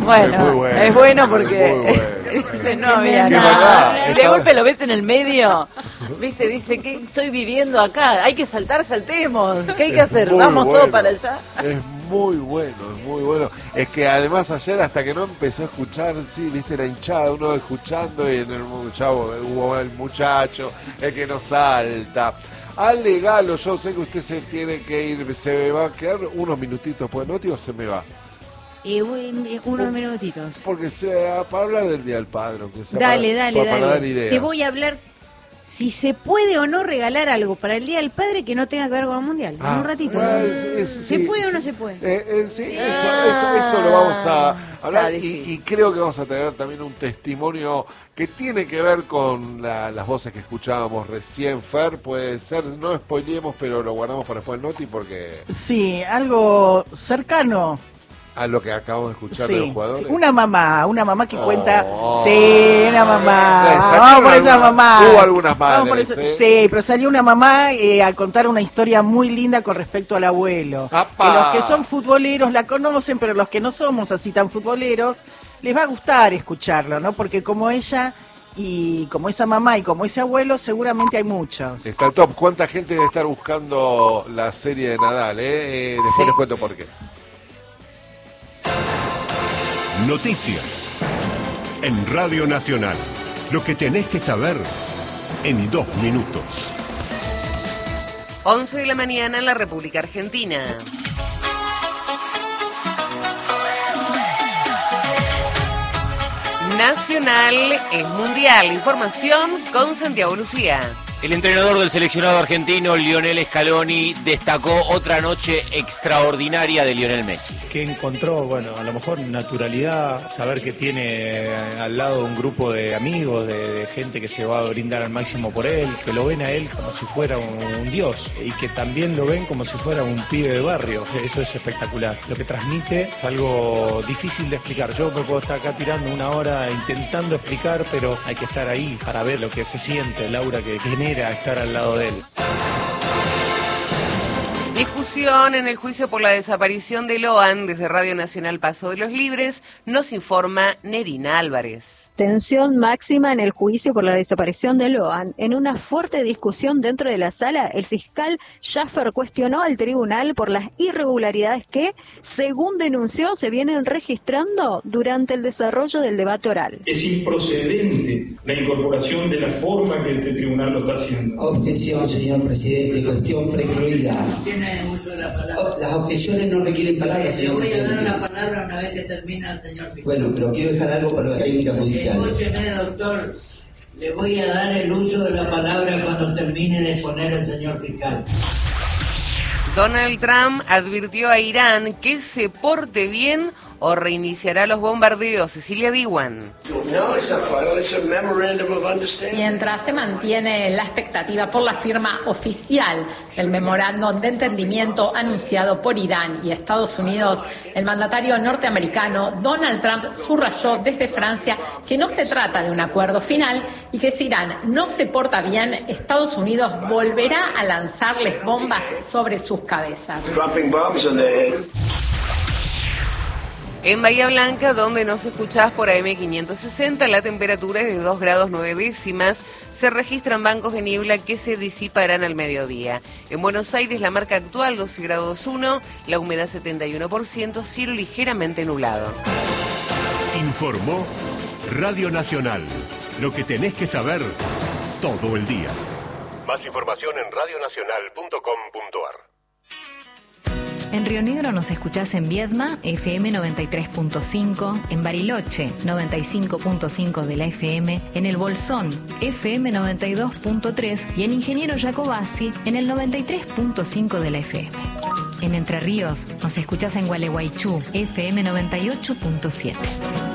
Bueno, es bueno porque bueno. no había nada. De golpe lo ves en el medio, viste, dice, ¿qué estoy viviendo acá? Hay que saltar, saltemos. ¿Qué hay que hacer? Vamos todos para allá. Es muy bueno, es muy bueno. Es que además ayer hasta que no empezó a escuchar, sí, viste la hinchada, uno escuchando y en el chavo hubo el muchacho, el que no salta. Ale Galo, yo sé que usted se tiene que ir, se va a quedar unos minutitos, pues no, tío, se me va. Unos minutitos. Porque sea para hablar del Día del Padre, aunque sea Dale. para dar ideas. Te voy a hablar si se puede o no regalar algo para el Día del Padre que no tenga que ver con el Mundial. En un ratito. ¿Se puede o no se puede? Sí, eso lo vamos a hablar y creo que vamos a tener también un testimonio que tiene que ver con las voces que escuchábamos recién. Fer, puede ser, no spoileemos, pero lo guardamos para después del Noti porque... Sí, algo cercano a lo que acabamos de escuchar de los jugadores. Sí. Una mamá que cuenta. Sí, una mamá. Vamos por esa mamá. Hubo algunas madres. Sí, pero salió una mamá a contar una historia muy linda con respecto al abuelo. Que los que son futboleros la conocen, pero los que no somos así tan futboleros, les va a gustar escucharlo, ¿no? Porque como ella y como esa mamá y como ese abuelo, seguramente hay muchos. Está el top. ¿Cuánta gente debe estar buscando la serie de Nadal? Después les cuento por qué. Noticias en Radio Nacional. Lo que tenés que saber en 2 minutos. 11 de la mañana en la República Argentina. Nacional es mundial. Información con Santiago Lucía. El entrenador del seleccionado argentino, Lionel Scaloni, destacó otra noche extraordinaria de Lionel Messi. Que encontró, bueno, a lo mejor naturalidad, saber que tiene al lado un grupo de amigos, de gente que se va a brindar al máximo por él, que lo ven a él como si fuera un dios y que también lo ven como si fuera un pibe de barrio. Eso es espectacular. Lo que transmite es algo difícil de explicar. Yo me puedo estar acá tirando una hora intentando explicar, pero hay que estar ahí para ver lo que se siente, el aura que genera estar al lado de él. Discusión en el juicio por la desaparición de Loan. Desde Radio Nacional Paso de los Libres nos informa Nerina Álvarez. Tensión máxima en el juicio por la desaparición de Loan. En una fuerte discusión dentro de la sala, el fiscal Schaffer cuestionó al tribunal por las irregularidades que, según denunció, se vienen registrando durante el desarrollo del debate oral. Es improcedente la incorporación de la forma que este tribunal lo está haciendo. Objeción, señor presidente, cuestión precluida. Tiene uso de la palabra. Las objeciones no requieren palabras, señor presidente. Le voy a dar la palabra una vez que termina el señor fiscal. Bueno, pero quiero dejar algo para la técnica judicial. Escúcheme, doctor. Le voy a dar el uso de la palabra cuando termine de exponer el señor fiscal. Donald Trump advirtió a Irán que se porte bien o reiniciará los bombardeos. Cecilia Diwan. Mientras se mantiene la expectativa por la firma oficial del memorándum de entendimiento anunciado por Irán y Estados Unidos, el mandatario norteamericano Donald Trump subrayó desde Francia que no se trata de un acuerdo final y que si Irán no se porta bien, Estados Unidos volverá a lanzarles bombas sobre sus cabezas. En Bahía Blanca, donde nos escuchás por AM560, la temperatura es de 2 grados 9 décimas. Se registran bancos de niebla que se disiparán al mediodía. En Buenos Aires, la marca actual 12 grados 1, la humedad 71%, cielo ligeramente nublado. Informó Radio Nacional. Lo que tenés que saber todo el día. Más información en radionacional.com.ar. En Río Negro nos escuchás en Viedma, FM 93.5, en Bariloche, 95.5 de la FM, en El Bolsón, FM 92.3 y en Ingeniero Jacobasi, en el 93.5 de la FM. En Entre Ríos nos escuchás en Gualeguaychú, FM 98.7.